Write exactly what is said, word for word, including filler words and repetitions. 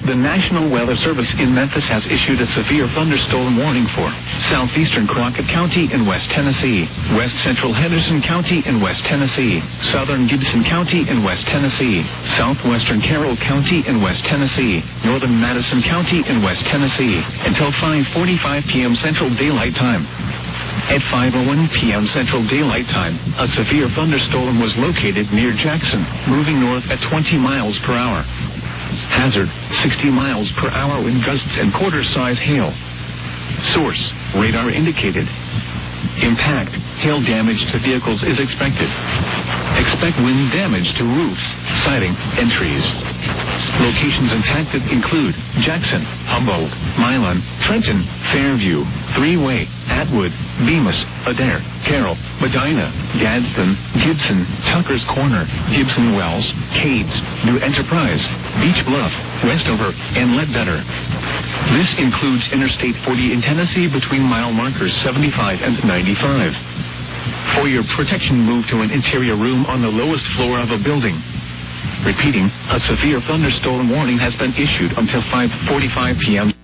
The National Weather Service in Memphis has issued a severe thunderstorm warning for southeastern Crockett County in West Tennessee, west central Henderson County in West Tennessee, southern Gibson County in West Tennessee, southwestern Carroll County in West Tennessee, northern Madison County in West Tennessee, until five forty-five p.m. Central Daylight Time. At five oh one p.m. Central Daylight Time, a severe thunderstorm was located near Jackson, moving north at twenty miles per hour. Hazard, sixty miles per hour wind gusts and quarter-size hail. Source, radar indicated. Impact, hail damage to vehicles is expected. Expect wind damage to roofs, siding, and trees. Locations impacted include Jackson, Humboldt, Milan, Trenton, Fairview, Three-Way, Atwood, Bemis, Adair, Carroll, Medina, Gadsden, Gibson, Tucker's Corner, Gibson Wells, Cades, New Enterprise, Beach Bluff, Westover, and Ledbetter. This includes Interstate forty in Tennessee between mile markers seventy-five and ninety-five. For your protection, move to an interior room on the lowest floor of a building. Repeating, a severe thunderstorm warning has been issued until five forty-five p.m.